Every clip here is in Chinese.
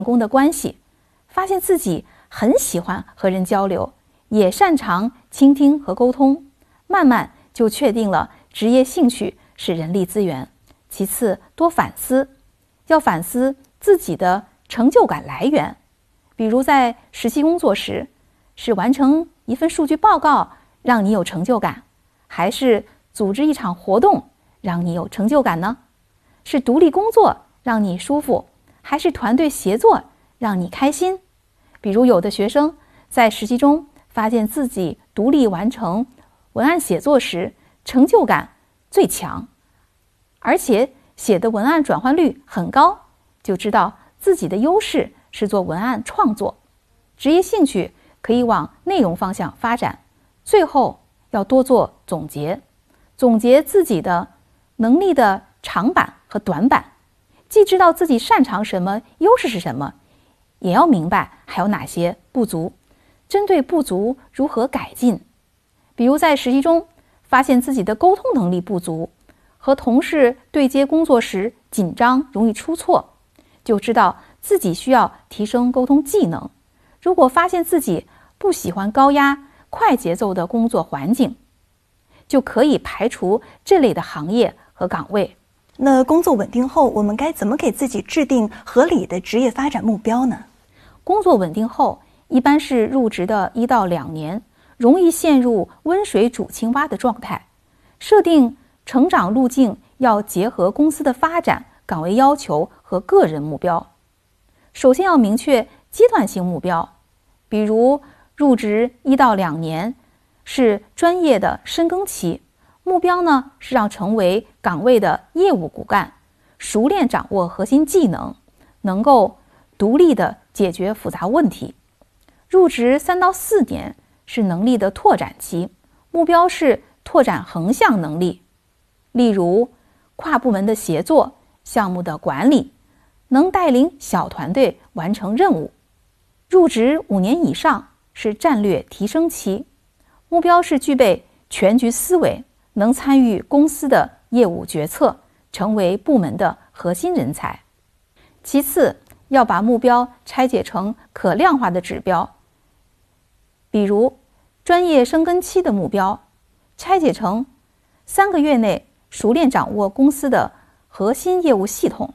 工的关系，发现自己很喜欢和人交流，也擅长倾听和沟通，慢慢就确定了职业兴趣是人力资源。其次，多反思，要反思自己的成就感来源，比如在实习工作时，是完成一份数据报告让你有成就感，还是组织一场活动让你有成就感呢？是独立工作让你舒服，还是团队协作让你开心？比如有的学生在实习中发现自己独立完成文案写作时成就感最强，而且写的文案转换率很高，就知道自己的优势是做文案创作。职业兴趣可以往内容方向发展。最后要多做总结，总结自己的能力的长板和短板，既知道自己擅长什么，优势是什么，也要明白还有哪些不足，针对不足如何改进。比如在实习中发现自己的沟通能力不足，和同事对接工作时紧张容易出错，就知道自己需要提升沟通技能。如果发现自己不喜欢高压快节奏的工作环境，就可以排除这类的行业和岗位。 那工作稳定后，我们该怎么给自己制定合理的职业发展目标呢？ 工作稳定后，一般是入职的1到2年，容易陷入温水煮青蛙的状态。设定成长路径要结合公司的发展、岗位要求和个人目标。首先要明确阶段性目标，比如入职1到2年是专业的深耕期，目标呢是让成为岗位的业务骨干，熟练掌握核心技能，能够独立的解决复杂问题。入职3到4年是能力的拓展期，目标是拓展横向能力，例如跨部门的协作、项目的管理，能带领小团队完成任务。入职5年以上是战略提升期，目标是具备全局思维，能参与公司的业务决策，成为部门的核心人才。其次，要把目标拆解成可量化的指标，比如专业深耕期的目标拆解成3个月内熟练掌握公司的核心业务系统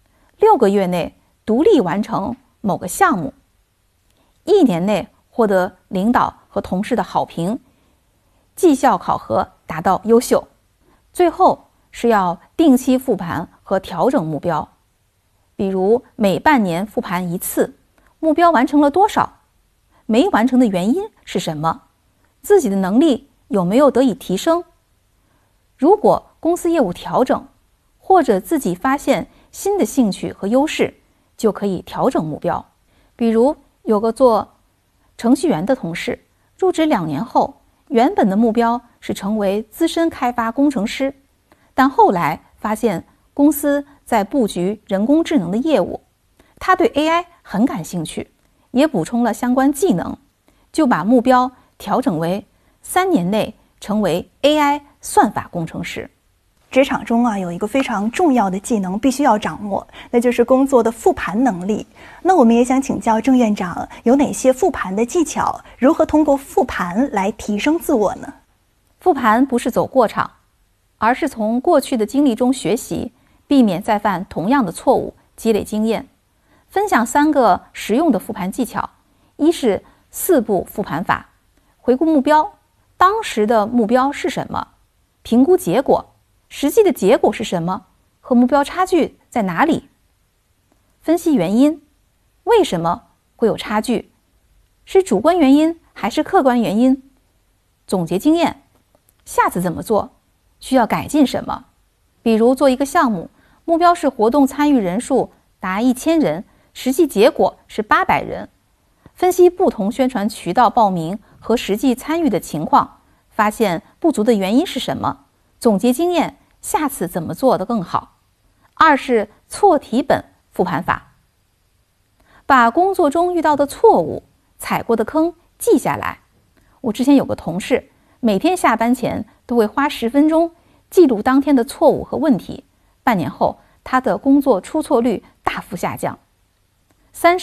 ，6个月内独立完成某个项目，1年内获得领导和同事的好评，绩效考核达到优秀。最后是要定期复盘和调整目标，比如每半年复盘1次，目标完成了多少，没完成的原因是什么，自己的能力有没有得以提升。如果公司业务调整，或者自己发现新的兴趣和优势，就可以调整目标。比如有个做程序员的同事，入职2年后，原本的目标是成为资深开发工程师，但后来发现公司在布局人工智能的业务，他对 AI 很感兴趣，也补充了相关技能，就把目标调整为3年内成为 AI 算法工程师。 职场中有一个非常重要的技能必须要掌握，那就是工作的复盘能力。那我们也想请教郑院长，有哪些复盘的技巧？如何通过复盘来提升自我呢？ 复盘不是走过场，而是从过去的经历中学习，避免再犯同样的错误，积累经验。分享3个实用的复盘技巧。一是4步复盘法，回顾目标，当时的目标是什么？评估结果，实际的结果是什么？和目标差距在哪里？分析原因，为什么会有差距？是主观原因还是客观原因？总结经验，下次怎么做？需要改进什么？比如做一个项目，目标是活动参与人数达1000人，实际结果是800人。分析不同宣传渠道报名和实际参与的情况，发现不足的原因是什么？总结经验，下次怎么做得更好？二是错题本复盘法，把工作中遇到的错误、踩过的坑记下来。我之前有个同事，每天下班前都会花10分钟记录当天的错误和问题，半年后他的工作出错率大幅下降。三